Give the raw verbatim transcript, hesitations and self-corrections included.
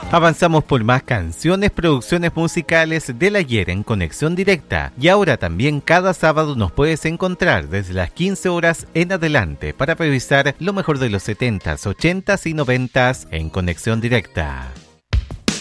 Avanzamos por más canciones, producciones musicales del ayer en Conexión Directa. Y ahora también cada sábado nos puedes encontrar desde las quince horas en adelante para revisar lo mejor de los setentas, ochentas y noventas en Conexión Directa.